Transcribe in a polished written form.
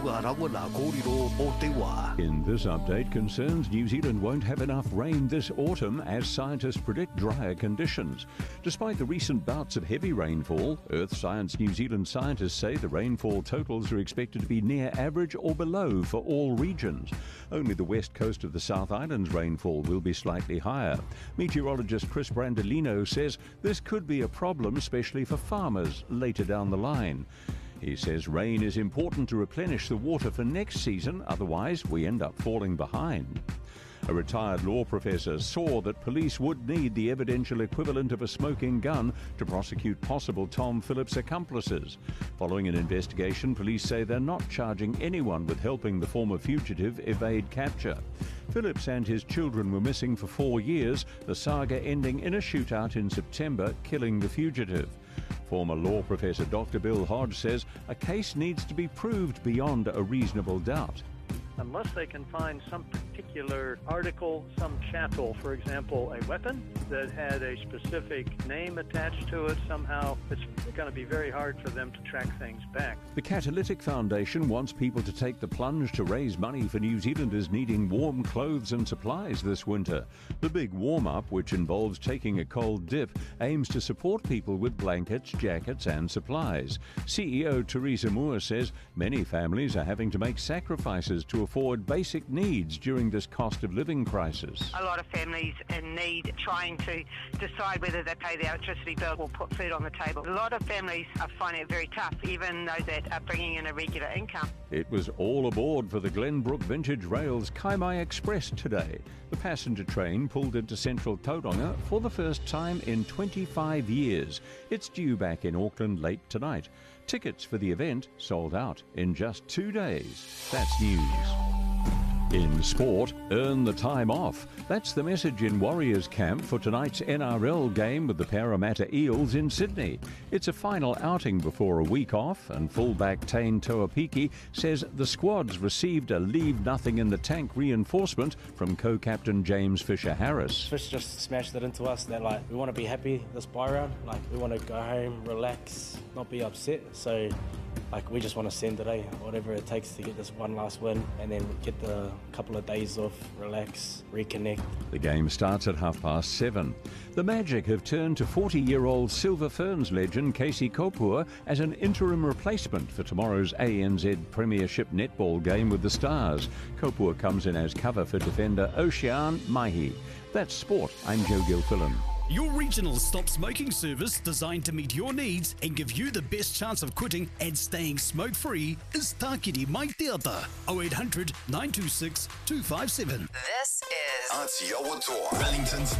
ngā rawana kōrero o te wā. In this update, concerns New Zealand won't have enough rain this autumn as scientists predict drier conditions. Despite the recent bouts of heavy rainfall, Earth Science New Zealand scientists say the rainfall totals are expected to be near average or below for all regions. Only the west coast of the South Island's rainfall will be slightly higher. Meteorologist Chris Brandolino says this could be a problem, especially for farmers later down the line. He says rain is important to replenish the water for next season, otherwise we end up falling behind. A retired law professor saw that police would need the evidential equivalent of a smoking gun to prosecute possible Tom Phillips accomplices. Following an investigation, police say they're not charging anyone with helping the former fugitive evade capture. Phillips and his children were missing for 4 years, the saga ending in a shootout in September, killing the fugitive. Former law professor Dr. Bill Hodge says a case needs to be proved beyond a reasonable doubt. Unless they can find some particular article, some chattel, for example, a weapon that had a specific name attached to it somehow, it's going to be very hard for them to track things back. The Catalytic Foundation wants people to take the plunge to raise money for New Zealanders needing warm clothes and supplies this winter. The big warm-up, which involves taking a cold dip, aims to support people with blankets, jackets and supplies. CEO Teresa Moore says many families are having to make sacrifices to afford basic needs during this cost of living crisis. A lot of families in need trying to decide whether they pay their electricity bill or put food on the table. A lot of families are finding it very tough, even those that are bringing in a regular income. It was all aboard for the Glenbrook Vintage Rails Kaimai Express today. The passenger train pulled into central Tauranga for the first time in 25 years. It's due back in Auckland late tonight. Tickets for the event sold out in just 2 days. That's news. In sport, earn the time off. That's the message in Warriors camp for tonight's NRL game with the Parramatta Eels in Sydney. It's a final outing before a week off, and fullback Tane Toapiki says the squad's received a leave-nothing-in-the-tank reinforcement from co-captain James Fisher-Harris. Fish just smashed it into us that we want to be happy this bye round. We want to go home, relax, not be upset. So we just want to send today, whatever it takes to get this one last win and then get the couple of days off, relax, reconnect. The game starts at 7:30. The Magic have turned to 40-year-old Silver Ferns legend Casey Kopua as an interim replacement for tomorrow's ANZ Premiership netball game with the Stars. Kopua comes in as cover for defender Ocean Mahi. That's sport. I'm Joe Gilfillan. Your regional stop smoking service designed to meet your needs and give you the best chance of quitting and staying smoke-free is Tākiri Mai Te Ata, 0800 926 257. This is Aotearoa Toa, Wellington's